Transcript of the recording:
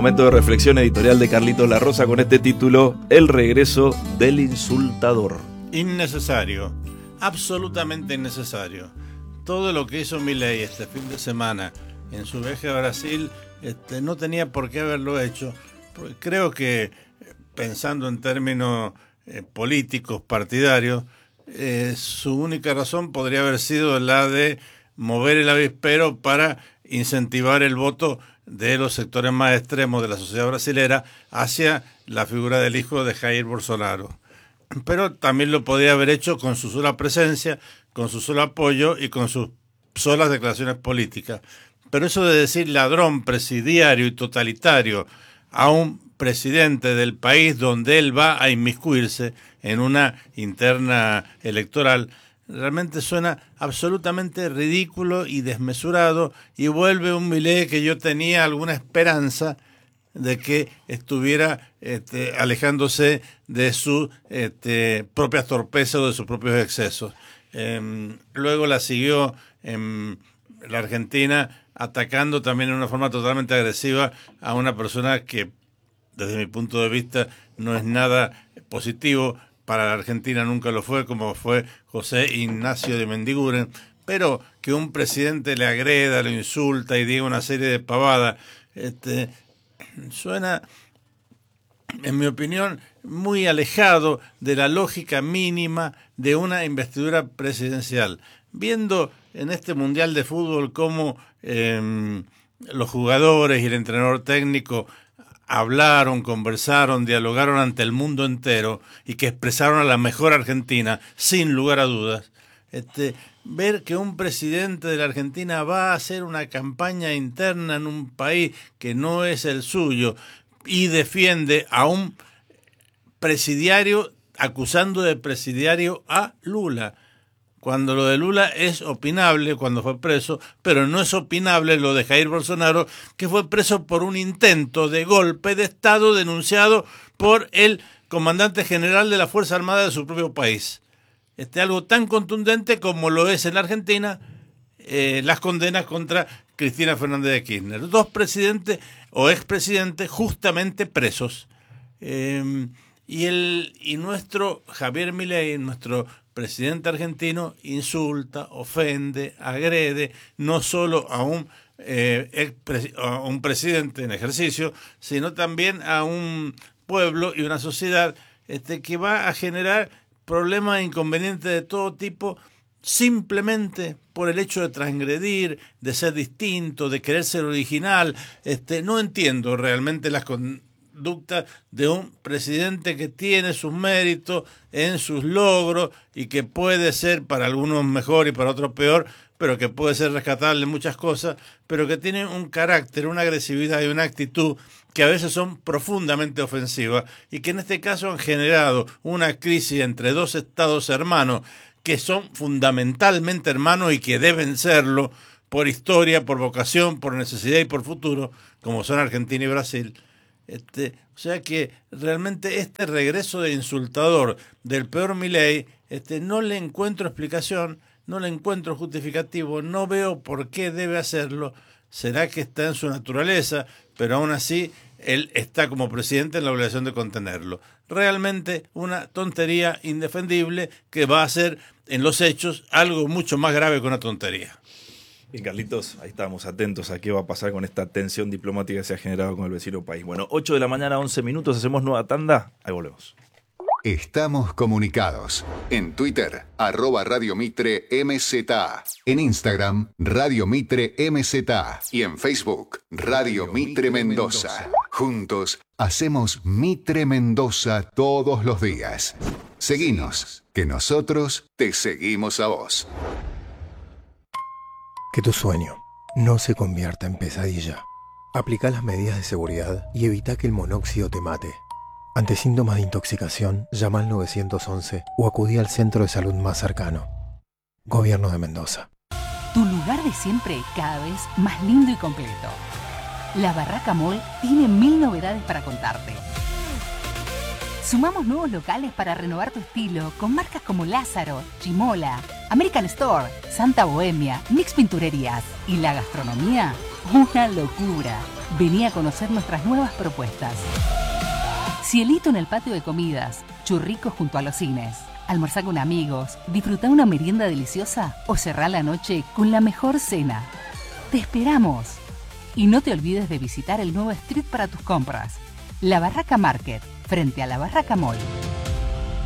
Momento de reflexión editorial de Carlitos La Rosa con este título: El regreso del insultador. Innecesario, absolutamente innecesario. Todo lo que hizo Milei este fin de semana en su viaje a Brasil no tenía por qué haberlo hecho. Porque creo que, pensando en términos políticos, partidarios, su única razón podría haber sido la de mover el avispero para incentivar el voto de los sectores más extremos de la sociedad brasilera hacia la figura del hijo de Jair Bolsonaro. Pero también lo podría haber hecho con su sola presencia, con su solo apoyo y con sus solas declaraciones políticas. Pero eso de decir ladrón, presidiario y totalitario a un presidente del país donde él va a inmiscuirse en una interna electoral, realmente suena absolutamente ridículo y desmesurado, y vuelve un Milei que yo tenía alguna esperanza de que estuviera alejándose de sus propias torpezas o de sus propios excesos. Luego la siguió en la Argentina atacando también de una forma totalmente agresiva a una persona que, desde mi punto de vista, no es nada positivo para la Argentina, nunca lo fue, como fue José Ignacio de Mendiguren, pero que un presidente le agreda, lo insulta y diga una serie de pavadas, suena, en mi opinión, muy alejado de la lógica mínima de una investidura presidencial. Viendo en este Mundial de Fútbol cómo los jugadores y el entrenador técnico hablaron, conversaron, dialogaron ante el mundo entero y que expresaron a la mejor Argentina, sin lugar a dudas, ver que un presidente de la Argentina va a hacer una campaña interna en un país que no es el suyo y defiende a un presidiario acusando de presidiario a Lula, cuando lo de Lula es opinable cuando fue preso, pero no es opinable lo de Jair Bolsonaro, que fue preso por un intento de golpe de Estado denunciado por el comandante general de la Fuerza Armada de su propio país. Algo tan contundente como lo es en la Argentina las condenas contra Cristina Fernández de Kirchner. Dos presidentes o expresidentes justamente presos. Y nuestro Javier Milei, nuestro presidente argentino, insulta, ofende, agrede no solo a un presidente en ejercicio, sino también a un pueblo y una sociedad que va a generar problemas e inconvenientes de todo tipo simplemente por el hecho de transgredir, de ser distinto, de querer ser original. No entiendo realmente las conducta de un presidente que tiene sus méritos en sus logros y que puede ser para algunos mejor y para otros peor, pero que puede ser rescatable en muchas cosas, pero que tiene un carácter, una agresividad y una actitud que a veces son profundamente ofensivas y que en este caso han generado una crisis entre dos estados hermanos que son fundamentalmente hermanos y que deben serlo por historia, por vocación, por necesidad y por futuro, como son Argentina y Brasil. O sea que realmente este regreso de insultador del peor Milei, no le encuentro explicación, no le encuentro justificativo, no veo por qué debe hacerlo. Será que está en su naturaleza, pero aún así él está como presidente en la obligación de contenerlo. Realmente una tontería indefendible que va a ser en los hechos algo mucho más grave que una tontería. Bien, Carlitos, ahí estamos atentos a qué va a pasar con esta tensión diplomática que se ha generado con el vecino país. Bueno, 8 de la mañana, 11 minutos, hacemos nueva tanda, ahí volvemos. Estamos comunicados. En Twitter, @Radio Mitre MZA. En Instagram, Radio Mitre MZA. Y en Facebook, Radio Mitre Mendoza. Juntos, hacemos Mitre Mendoza todos los días. Seguinos, que nosotros te seguimos a vos. Que tu sueño no se convierta en pesadilla. Aplica las medidas de seguridad y evita que el monóxido te mate. Ante síntomas de intoxicación, llama al 911 o acudí al centro de salud más cercano. Gobierno de Mendoza. Tu lugar de siempre cada vez más lindo y completo. La Barraca Mall tiene 1000 novedades para contarte. Sumamos nuevos locales para renovar tu estilo con marcas como Lázaro, Chimola, American Store, Santa Bohemia, Mix Pinturerías y la gastronomía Una locura. Vení a conocer nuestras nuevas propuestas. Cielito en el patio de comidas, churricos junto a los cines. Almorzá con amigos, disfrutá una merienda deliciosa o cerrá la noche con la mejor cena. ¡Te esperamos! Y no te olvides de visitar el nuevo street para tus compras. La Barraca Market, frente a la Barraca Mall.